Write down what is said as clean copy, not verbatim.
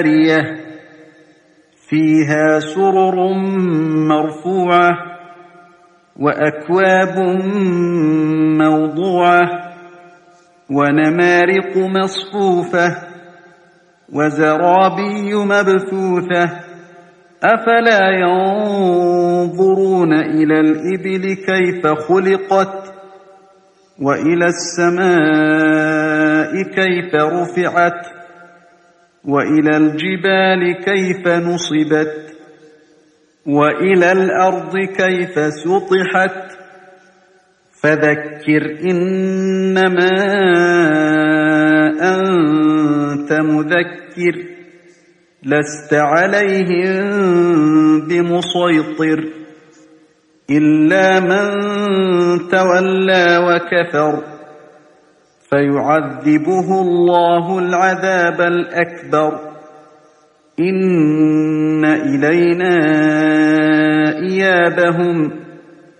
جارية فيها سرر مرفوعة وأكواب موضوعة ونمارق مصفوفة وزرابي مبثوثة أفلا ينظرون إلى الإبل كيف خلقت وإلى السماء كيف رفعت وإلى الجبال كيف نصبت وإلى الأرض كيف سطحت فذكر إنما أنت مذكر لست عليهم بمسيطر إلا من تولى وكفر فيعذبه الله العذاب الأكبر إن إلينا إيابهم